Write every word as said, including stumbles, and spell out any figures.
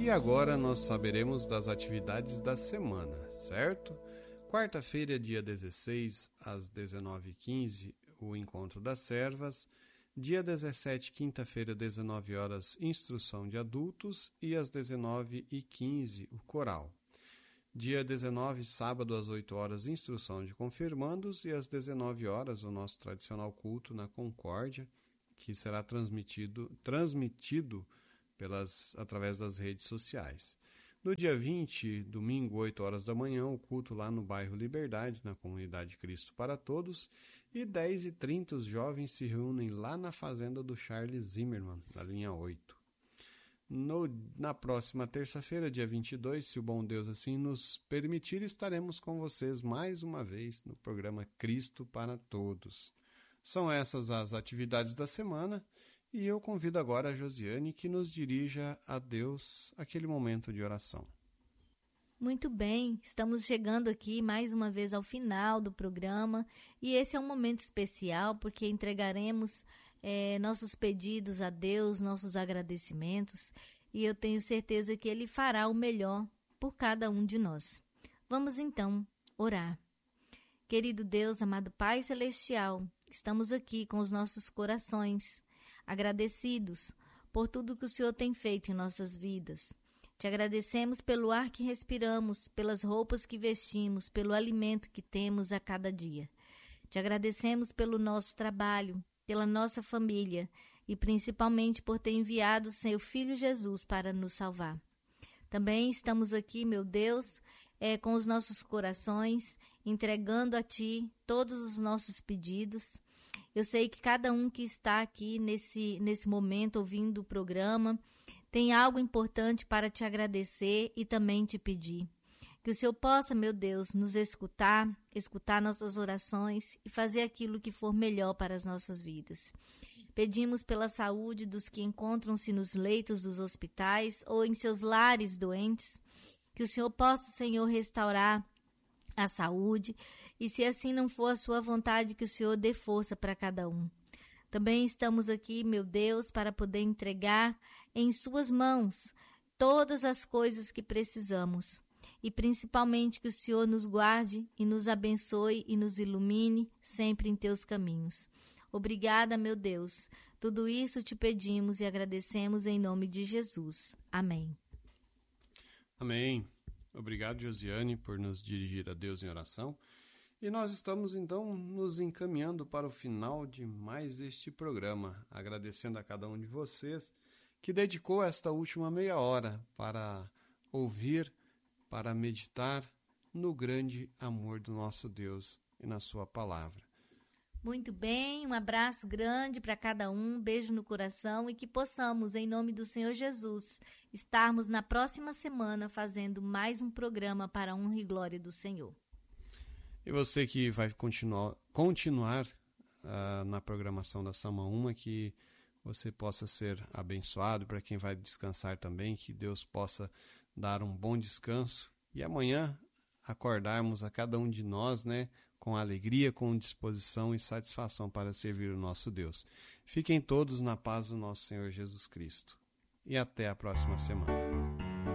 E agora nós saberemos das atividades da semana, certo? Quarta-feira, dia dezesseis, às dezenove e quinze, o Encontro das Servas. Dia dezessete, quinta-feira, dezenove horas, Instrução de Adultos. E às dezenove e quinze, o Coral. Dia dezenove, sábado, às oito horas, Instrução de Confirmandos. E às dezenove horas, o nosso tradicional culto na Concórdia, que será transmitido, transmitido pelas, através das redes sociais. No dia vinte, domingo, oito horas da manhã, o culto lá no bairro Liberdade, na comunidade Cristo para Todos. E dez e trinta, os jovens se reúnem lá na fazenda do Charles Zimmermann, da linha oito. No, na próxima terça-feira, dia vinte e dois, se o bom Deus assim nos permitir, estaremos com vocês mais uma vez no programa Cristo para Todos. São essas as atividades da semana e eu convido agora a Josiane que nos dirija a Deus aquele momento de oração. Muito bem, estamos chegando aqui mais uma vez ao final do programa e esse é um momento especial porque entregaremos é, nossos pedidos a Deus, nossos agradecimentos e eu tenho certeza que Ele fará o melhor por cada um de nós. Vamos então orar. Querido Deus, amado Pai Celestial, estamos aqui com os nossos corações agradecidos por tudo que o Senhor tem feito em nossas vidas. Te agradecemos pelo ar que respiramos, pelas roupas que vestimos, pelo alimento que temos a cada dia. Te agradecemos pelo nosso trabalho, pela nossa família e principalmente por ter enviado o seu Filho Jesus para nos salvar. Também estamos aqui, meu Deus, é, com os nossos corações, entregando a Ti todos os nossos pedidos. Eu sei que cada um que está aqui nesse, nesse momento ouvindo o programa tem algo importante para te agradecer e também te pedir. Que o Senhor possa, meu Deus, nos escutar, escutar nossas orações e fazer aquilo que for melhor para as nossas vidas. Pedimos pela saúde dos que encontram-se nos leitos dos hospitais ou em seus lares doentes, que o Senhor possa, Senhor, restaurar a saúde e, se assim não for a sua vontade, que o Senhor dê força para cada um. Também estamos aqui, meu Deus, para poder entregar em suas mãos todas as coisas que precisamos e principalmente que o Senhor nos guarde e nos abençoe e nos ilumine sempre em teus caminhos. Obrigada, meu Deus. Tudo isso te pedimos e agradecemos em nome de Jesus. Amém. Amém. Obrigado, Josiane, por nos dirigir a Deus em oração. E nós estamos, então, nos encaminhando para o final de mais este programa, agradecendo a cada um de vocês que dedicou esta última meia hora para ouvir, para meditar no grande amor do nosso Deus e na sua palavra. Muito bem, um abraço grande para cada um, um beijo no coração e que possamos, em nome do Senhor Jesus, estarmos na próxima semana fazendo mais um programa para a honra e glória do Senhor. E você que vai continuar, continuar uh, na programação da Sama Uma, que você possa ser abençoado, para quem vai descansar também, que Deus possa dar um bom descanso e amanhã acordarmos a cada um de nós, né, com alegria, com disposição e satisfação para servir o nosso Deus. Fiquem todos na paz do nosso Senhor Jesus Cristo. E até a próxima semana.